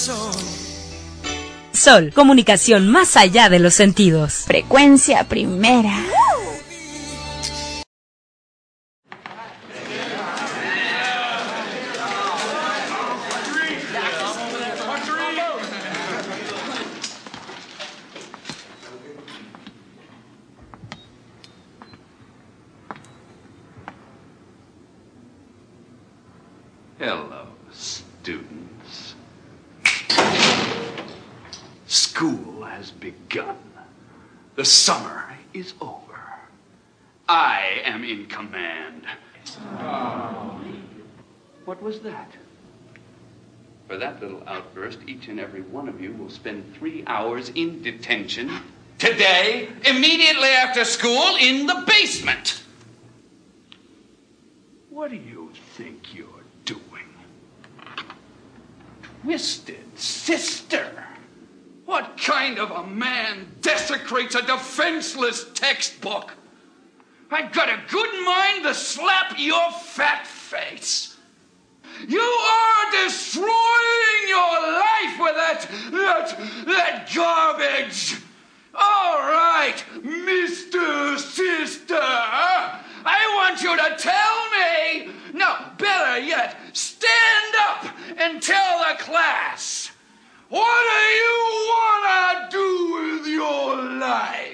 Sol, comunicación más allá de los sentidos. Frecuencia primera. Hello, students. School has begun. The summer is over. I am in command. What was that? For that little outburst, each and every one of you will spend 3 hours in detention today, immediately after school, in the basement. What do you think you're doing? Twisted Sister. What kind of a man desecrates a defenseless textbook? I've got a good mind to slap your fat face. You are destroying your life with that garbage. All right, Mr. Sister, I want you to tell me, no, better yet, stand up and tell the class. What do you want to do with your life?